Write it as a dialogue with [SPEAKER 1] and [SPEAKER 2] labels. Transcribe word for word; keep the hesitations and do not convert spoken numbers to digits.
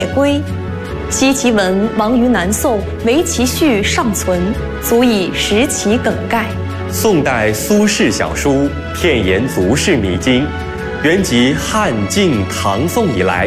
[SPEAKER 1] 归。昔其文亡于南宋，唯其序尚存，足以识其梗概。
[SPEAKER 2] 宋代苏轼小书，片言足是迷津，原籍汉晋唐宋以来